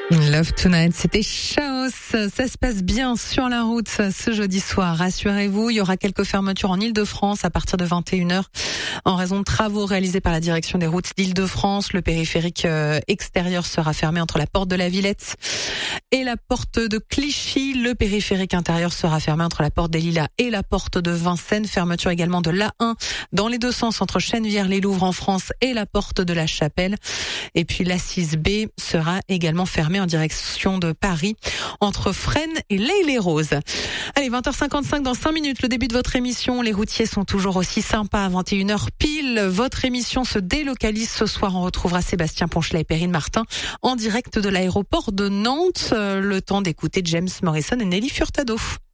Love Tonight, c'était Chaos. Ça se passe bien sur la route ce jeudi soir. Rassurez-vous, il y aura quelques fermetures en Île-de-France à partir de 21h en raison de travaux réalisés par la direction des routes d'Île-de-France. Le périphérique extérieur sera fermé entre la porte de la Villette et la porte de Clichy. Le périphérique intérieur sera fermé entre la porte des Lilas et la porte de Vincennes. Fermeture également de l'A1 dans les deux sens entre Chennevières-les-Louvres en France et la porte de la Chapelle. Et puis la 6B sera également fermée en direction de Paris entre Fresnes et l'Haye-les-Roses. Allez, 20h55 dans 5 minutes, le début de votre émission. Les routiers sont toujours aussi sympas à 21h pile. Votre émission se délocalise ce soir. On retrouvera Sébastien Ponchelet et Perrine Martin en direct de l'aéroport de Nantes. Le temps d'écouter James Morrison et Nelly Furtado.